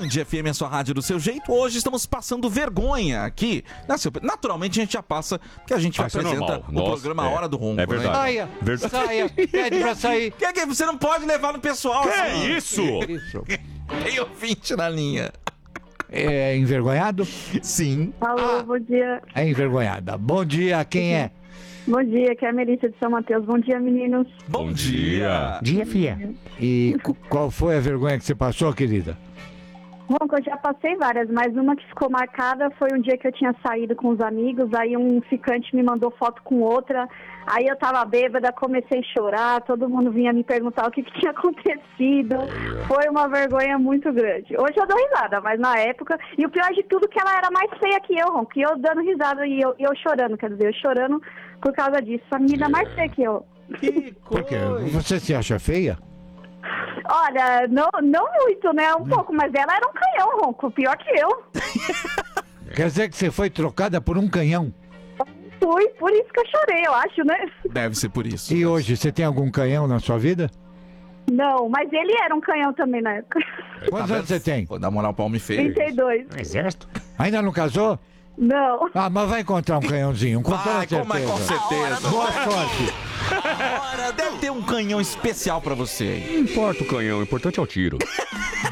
Band FM, a sua rádio do seu jeito. Hoje estamos passando vergonha aqui. Naturalmente a gente já passa, porque a gente apresenta o programa Hora do Ronco. É verdade. Saia, pede pra sair. Que você não pode levar no pessoal. Que isso? Tem ouvinte na linha. É envergonhado? Sim. Alô, bom dia. É envergonhada. Bom dia, quem é? Bom dia, aqui é a Melissa de São Mateus. Bom dia, meninos. Bom dia. Dia, fia. E qual foi a vergonha que você passou, querida? Bom, eu já passei várias, mas uma que ficou marcada foi um dia que eu tinha saído com os amigos, aí um ficante me mandou foto com outra, aí eu tava bêbada, comecei a chorar, todo mundo vinha me perguntar o que tinha acontecido. Foi uma vergonha muito grande. Hoje eu dou risada, mas na época... E o pior de tudo é que ela era mais feia que eu, Ron, que eu dando risada e eu chorando, quer dizer, eu chorando por causa disso. A menina mais feia que eu. Que Por quê? Você se acha feia? Olha, não muito, né? Um pouco, mas ela era um canhão, Ronco, pior que eu. Quer dizer que você foi trocada por um canhão? Fui, por isso que eu chorei, eu acho, né? Deve ser por isso. E hoje, você tem algum canhão na sua vida? Não, mas ele era um canhão também na época. Quantos anos você tem? Vou dar moral pra homem feio. 32. Exército. Ainda não casou? Não. Ah, mas vai encontrar um canhãozinho, com toda certeza. Com certeza. Boa sorte. Deve ter um canhão especial pra você aí. Não importa o canhão, o importante é o tiro.